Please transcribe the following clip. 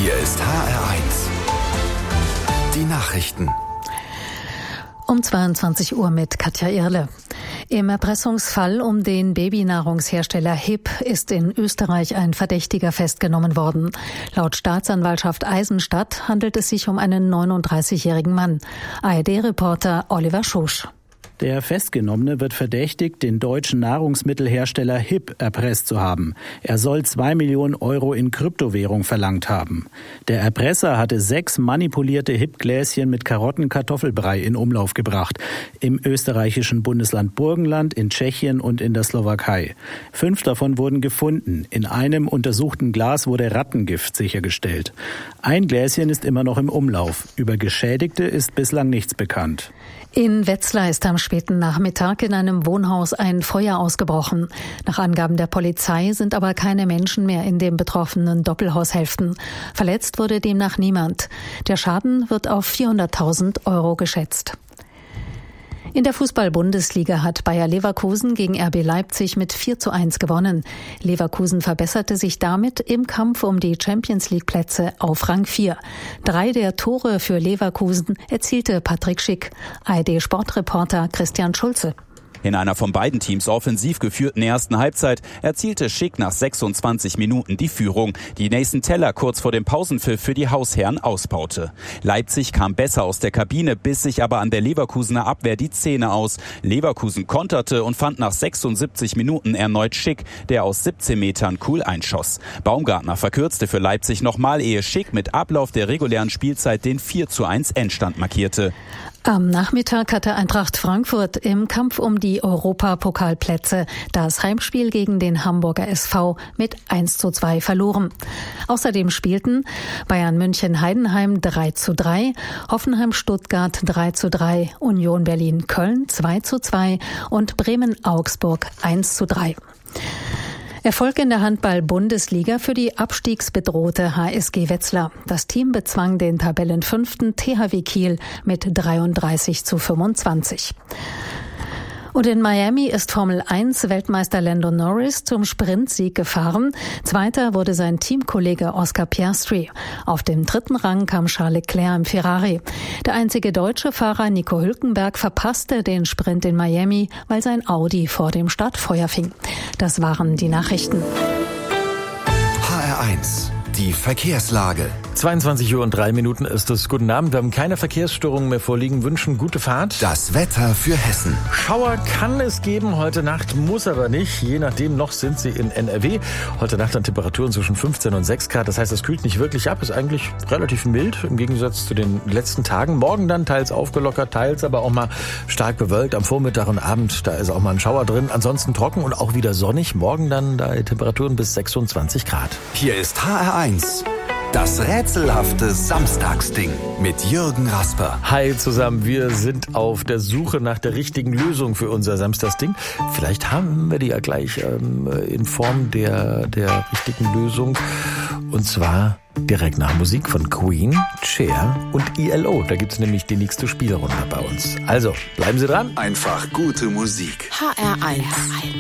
Hier ist HR1. Die Nachrichten. Um 22 Uhr mit Katja Irle. Im Erpressungsfall um den Babynahrungshersteller HiP ist in Österreich ein Verdächtiger festgenommen worden. Laut Staatsanwaltschaft Eisenstadt handelt es sich um einen 39-jährigen Mann. ARD-Reporter Oliver Schosch. Der Festgenommene wird verdächtigt, den deutschen Nahrungsmittelhersteller HiP erpresst zu haben. Er soll 2 Millionen Euro in Kryptowährung verlangt haben. Der Erpresser hatte 6 manipulierte HiP-Gläschen mit Karottenkartoffelbrei in Umlauf gebracht. Im österreichischen Bundesland Burgenland, in Tschechien und in der Slowakei. 5 davon wurden gefunden. In einem untersuchten Glas wurde Rattengift sichergestellt. Ein Gläschen ist immer noch im Umlauf. Über Geschädigte ist bislang nichts bekannt. In Wetzlar ist am späten Nachmittag in einem Wohnhaus ein Feuer ausgebrochen. Nach Angaben der Polizei sind aber keine Menschen mehr in den betroffenen Doppelhaushälften. Verletzt wurde demnach niemand. Der Schaden wird auf 400.000 Euro geschätzt. In der Fußball-Bundesliga hat Bayer Leverkusen gegen RB Leipzig mit 4:1 gewonnen. Leverkusen verbesserte sich damit im Kampf um die Champions-League-Plätze auf Rang 4. 3 der Tore für Leverkusen erzielte Patrick Schick. ARD-Sportreporter Christian Schulze. In einer von beiden Teams offensiv geführten ersten Halbzeit erzielte Schick nach 26 Minuten die Führung, die Nathan Teller kurz vor dem Pausenpfiff für die Hausherren ausbaute. Leipzig kam besser aus der Kabine, biss sich aber an der Leverkusener Abwehr die Zähne aus. Leverkusen konterte und fand nach 76 Minuten erneut Schick, der aus 17 Metern cool einschoss. Baumgartner verkürzte für Leipzig nochmal, ehe Schick mit Ablauf der regulären Spielzeit den 4:1 Endstand markierte. Am Nachmittag hatte Eintracht Frankfurt im Kampf um die Europapokalplätze das Heimspiel gegen den Hamburger SV mit 1:2 verloren. Außerdem spielten Bayern München Heidenheim 3:3, Hoffenheim Stuttgart 3:3, Union Berlin Köln 2:2 und Bremen Augsburg 1:3. Erfolg in der Handball-Bundesliga für die abstiegsbedrohte HSG Wetzlar. Das Team bezwang den Tabellenfünften THW Kiel mit 33:25. Und in Miami ist Formel-1-Weltmeister Lando Norris zum Sprintsieg gefahren. Zweiter wurde sein Teamkollege Oscar Piastri. Auf dem 3. Rang kam Charles Leclerc im Ferrari. Der einzige deutsche Fahrer Nico Hülkenberg verpasste den Sprint in Miami, weil sein Audi vor dem Start Feuer fing. Das waren die Nachrichten. HR1, die Verkehrslage. 22:03 ist es. Guten Abend. Wir haben keine Verkehrsstörungen mehr vorliegen. Wünschen gute Fahrt. Das Wetter für Hessen. Schauer kann es geben. Heute Nacht muss aber nicht. Je nachdem, noch sind sie in NRW. Heute Nacht an Temperaturen zwischen 15 und 6 Grad. Das heißt, es kühlt nicht wirklich ab. Ist eigentlich relativ mild im Gegensatz zu den letzten Tagen. Morgen dann teils aufgelockert, teils aber auch mal stark bewölkt. Am Vormittag und Abend, da ist auch mal ein Schauer drin. Ansonsten trocken und auch wieder sonnig. Morgen dann da Temperaturen bis 26 Grad. Hier ist HR1. Das rätselhafte Samstagsding mit Jürgen Rasper. Hi zusammen, wir sind auf der Suche nach der richtigen Lösung für unser Samstagsding. Vielleicht haben wir die ja gleich in Form der richtigen Lösung. Und zwar direkt nach Musik von Queen, Cher und ILO. Da gibt's nämlich die nächste Spielrunde bei uns. Also, bleiben Sie dran. Einfach gute Musik. HR1.